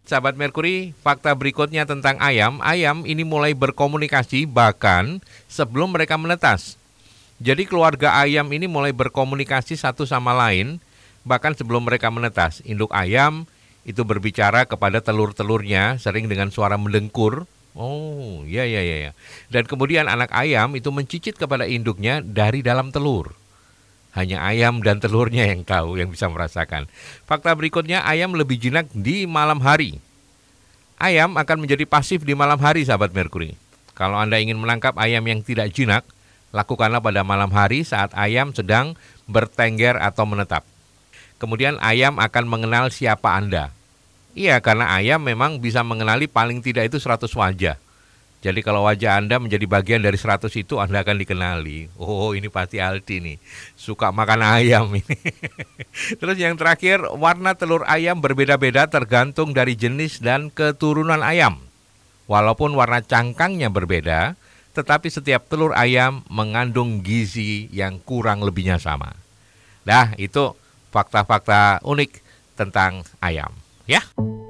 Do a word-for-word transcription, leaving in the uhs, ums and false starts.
Sahabat Merkuri, fakta berikutnya tentang ayam. Ayam ini mulai berkomunikasi bahkan sebelum mereka menetas. Jadi keluarga ayam ini mulai berkomunikasi satu sama lain bahkan sebelum mereka menetas. Induk ayam itu berbicara kepada telur-telurnya sering dengan suara mendengkur. Oh, ya ya ya ya. Dan kemudian anak ayam itu mencicit kepada induknya dari dalam telur. Hanya ayam dan telurnya yang tahu, yang bisa merasakan. Fakta berikutnya, ayam lebih jinak di malam hari. Ayam akan menjadi pasif di malam hari, sahabat Merkuri. Kalau Anda ingin menangkap ayam yang tidak jinak, lakukanlah pada malam hari saat ayam sedang bertengger atau menetap. Kemudian ayam akan mengenal siapa Anda. Iya, karena ayam memang bisa mengenali paling tidak itu seratus wajah. Jadi kalau wajah Anda menjadi bagian dari seratus itu, Anda akan dikenali. Oh, ini pasti Aldi nih, suka makan ayam ini. Terus yang terakhir, warna telur ayam berbeda-beda tergantung dari jenis dan keturunan ayam. Walaupun warna cangkangnya berbeda, tetapi setiap telur ayam mengandung gizi yang kurang lebihnya sama. Nah, itu fakta-fakta unik tentang ayam, ya.